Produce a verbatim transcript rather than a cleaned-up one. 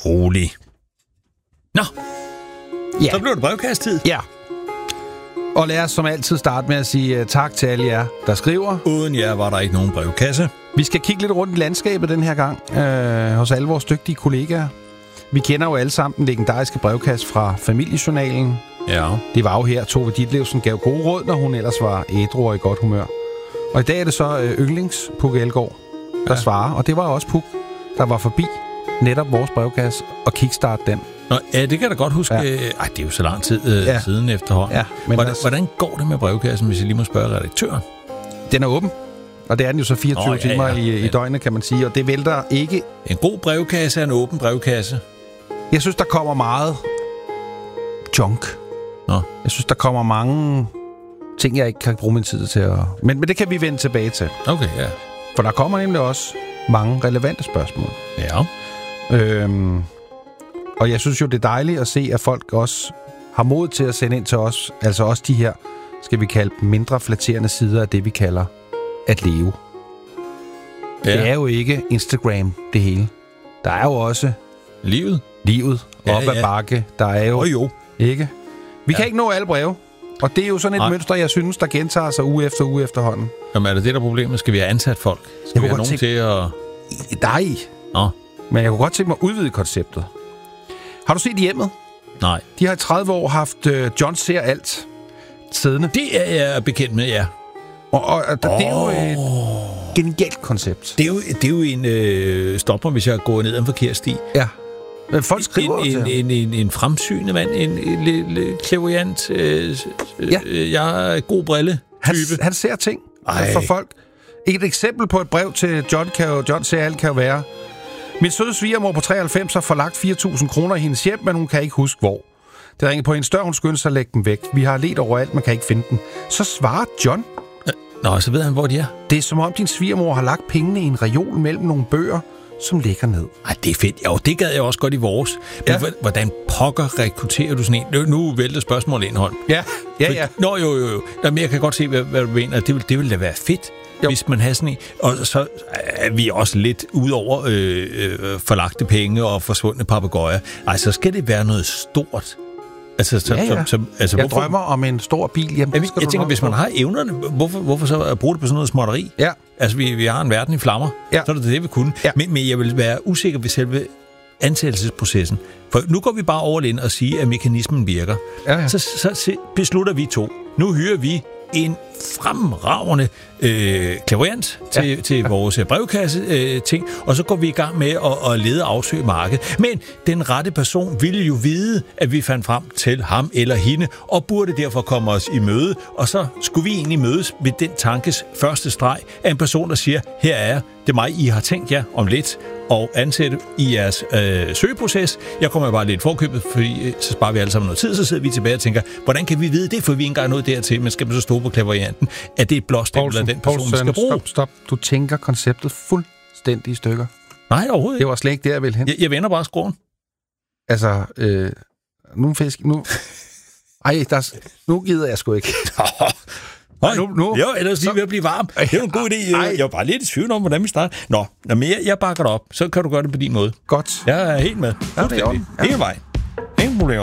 rolig. Nå, Ja. så blev det brevkastetid. Ja. Og lad os som altid starte med at sige uh, tak til alle jer, der skriver. Uden jer var der ikke nogen brevkasse. Vi skal kigge lidt rundt i landskabet den her gang, øh, hos alle vores dygtige kollegaer. Vi kender jo alle sammen den legendariske brevkasse fra Familiejournalen. Ja. Det var jo her, Tove Ditlevsen gav gode råd, når hun ellers var ædru og i godt humør. Og i dag er det så øh, yndlings Puk Elgård, der ja. svarer. Og det var også Puk, der var forbi netop vores brevkasse og kickstart den. Nå, ja, det kan jeg da godt huske. Ja. Ej, det er jo så lang tid øh, ja. siden efterhånden. Ja, men hvordan, altså, hvordan går det med brevkassen, hvis jeg lige må spørge redaktøren? Den er åben, og det er den jo så fireogtyve Nå, ja, timer ja. i, i døgnet, kan man sige. Og det vælter ikke... En god brevkasse er en åben brevkasse. Jeg synes, der kommer meget junk. Nå. Jeg synes, der kommer mange ting, jeg ikke kan bruge min tid til at... Men, men det kan vi vende tilbage til. Okay, ja. For der kommer nemlig også mange relevante spørgsmål. Ja. Øhm, og jeg synes jo, det er dejligt at se, at folk også har mod til at sende ind til os. Altså også de her, skal vi kalde dem, mindre flatterende sider af det, vi kalder at leve. Ja. Det er jo ikke Instagram, det hele. Der er jo også... Livet. Livet. Ja, op ad ja. bakke. Der er jo... Oh, jo. Ikke? Vi ja. kan Ja. ikke nå alle breve. Og det er jo sådan et Nej. mønster, jeg synes, der gentager sig uge efter uge efterhånden. Jamen, er det det, der er problemet? Skal vi have ansat folk? Skal vi have nogen tænke... til at... Nej. Nå, Men jeg kunne godt tænke mig at udvide konceptet. Har du set Hjemmet? nej. De har i tredive år haft uh, John ser alt siddende. Det er jeg bekendt med, ja. Og, og, og det er jo et genialt koncept. Det er jo, det er jo en... Øh, stop mig, hvis jeg går ned ad en forkert sti. Ja. Men folk skriver en, jo en, til en, en, en fremsynet mand, en, en lille klaverjant, øh, Ja. øh, jeg er god brille. han, han ser ting Ej. for folk. Et eksempel på et brev til John, kan jo, John ser alt kan jo være: min søde svigermor på treoghalvfems har forlagt fire tusind kroner i hendes hjem, men hun kan ikke huske hvor. Det ringer på hendes dør, hun skynder sig at lægge dem væk. Vi har let overalt, man kan ikke finde dem. Så svarer John: Nå, så ved han, hvor de er. det er som om din svigermor har lagt pengene i en reol mellem nogle bøger, som ligger ned. Ej, det er fedt. Jo, det gad jeg også godt i vores. Men Ja. hvordan pokker rekrutterer du sådan en? Nu, nu vælter spørgsmålet indhold. Ja, ja, ja. Nå, jo, jo, jo. Jamen, jeg kan godt se, hvad, hvad du mener. Det vil, det vil da være fedt, jo. Hvis man har sådan en. Og så er vi også lidt ud over øh, øh, forlagte penge og forsvundne papegøjer. Ej, så skal det være noget stort. Altså, så, Ja, ja. så, så, altså, Jeg hvorfor, drømmer om en stor bil. Jamen, Jeg, det jeg skal du tænker, nok hvis man få. har evnerne, hvorfor, hvorfor så bruge det på sådan noget småtteri? Ja. Altså, vi, vi har en verden i flammer, Ja. så er det det, vi kunne. Ja. Men, men jeg vil være usikker ved selve ansættelsesprocessen. For nu går vi bare all in og siger, at mekanismen virker. Ja, ja. Så, så se- beslutter vi to. Nu hyrer vi en fremragende øh, klaverjant til, Ja. til vores brevkasse øh, ting, og så går vi i gang med at, at lede og afsøge markedet. Men den rette person ville jo vide, at vi fandt frem til ham eller hende, og burde derfor komme os i møde, og så skulle vi egentlig mødes ved den tankes første streg af en person, der siger: her er jeg, det er mig, I har tænkt jer om lidt og ansætte i jeres øh, søgeproces. Jeg kommer bare lidt forkøbet, fordi øh, så sparer vi alle sammen noget tid, så sidder vi tilbage og tænker, hvordan kan vi vide det, for vi ikke engang nået dertil, men skal man så stå på klaverjanten, at det er et blåstempel af den person, vi skal bruge? Stop, stop. Du tænker konceptet fuldstændig i stykker. Nej, overhovedet Det ikke. var slet ikke der, jeg ville hen. Jeg, jeg vender bare skroen. Altså, øh, nu fisk... Nu... Ej, der, er s- nu gider jeg sgu ikke. Nej, nu- nu- Jo, ellers lige ved at blive varm. Det er jo en god idé. Ej. Jeg var bare lidt i tvivl om, hvordan vi starter. Nå, nå men jeg, jeg bakker dig op. Så kan du gøre det på din måde. Godt. Jeg er helt med. Ja, det er i orden. Ja. Hele vej. Ingen problemer.